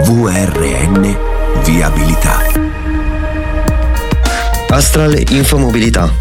VRN Viabilità. Astral Infomobilità.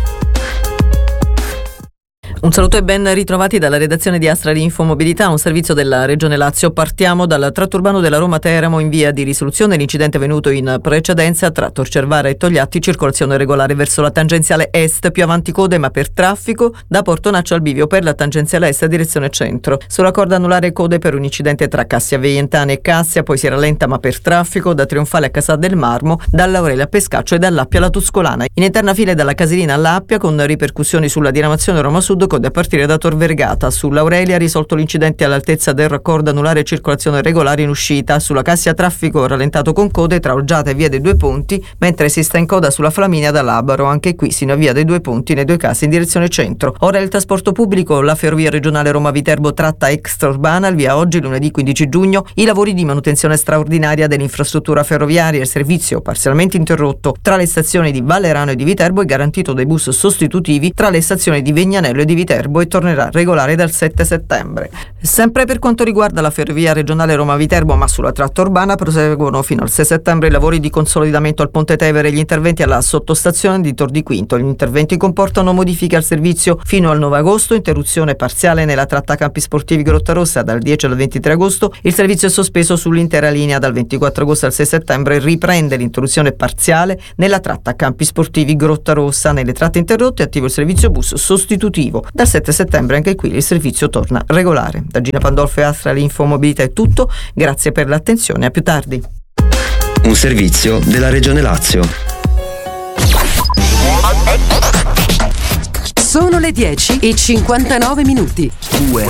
Un saluto e ben ritrovati dalla redazione di Astral Infomobilità, un servizio della Regione Lazio. Partiamo dal tratto urbano della Roma Teramo in via di risoluzione. L'incidente è venuto in precedenza tra Tor Cervara e Togliatti, circolazione regolare verso la tangenziale est, più avanti code ma per traffico da Portonaccio al bivio per la tangenziale est direzione centro. Sulla corda anulare code per un incidente tra Cassia Veientana e Cassia, poi si rallenta ma per traffico da Trionfale a Casà del Marmo, dall'Aurelia a Pescaccio e dall'Appia alla Tuscolana. In eterna fila dalla Casilina all'Appia con ripercussioni sulla diramazione Roma Sud, code a partire da Tor Vergata. Sull'Aurelia risolto l'incidente all'altezza del raccordo anulare, circolazione regolare in uscita. Sulla Cassia traffico rallentato con code tra Olgiata e via dei Due Ponti, mentre si sta in coda sulla Flaminia da Labaro, anche qui sino a via dei Due Ponti nei due casi in direzione centro. Ora il trasporto pubblico, la ferrovia regionale Roma-Viterbo tratta extraurbana, il via oggi lunedì 15 giugno, i lavori di manutenzione straordinaria dell'infrastruttura ferroviaria, il servizio parzialmente interrotto tra le stazioni di Vallerano e di Viterbo è garantito dai bus sostitutivi tra le stazioni di Vegnanello e di Viterbo e tornerà regolare dal 7 settembre. Sempre per quanto riguarda la ferrovia regionale Roma-Viterbo, ma sulla tratta urbana, proseguono fino al 6 settembre i lavori di consolidamento al Ponte Tevere e gli interventi alla sottostazione di Tor di Quinto. Gli interventi comportano modifiche al servizio fino al 9 agosto, interruzione parziale nella tratta Campi Sportivi Grottarossa dal 10 al 23 agosto, il servizio è sospeso sull'intera linea dal 24 agosto al 6 settembre, riprende l'interruzione parziale nella tratta Campi Sportivi Grottarossa. Nelle tratte interrotte è attivo il servizio bus sostitutivo. Dal 7 settembre anche qui il servizio torna regolare. Da Gina Pandolfo e Astral Infomobilità è tutto, grazie per l'attenzione, a più tardi. Un servizio della Regione Lazio. Sono le 10:59.